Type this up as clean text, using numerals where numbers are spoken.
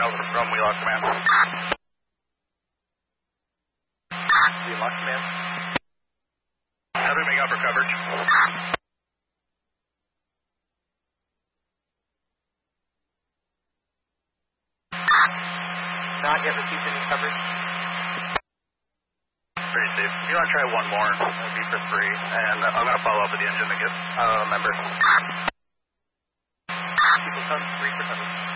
Alpha from Wheelock Command. Wheelock Command. Heavy make up for coverage. Not yet received any coverage. Pretty safe. If you want to try one more, it would be for free. And I'm going to follow up with the engine to get members. People come 3 for coverage.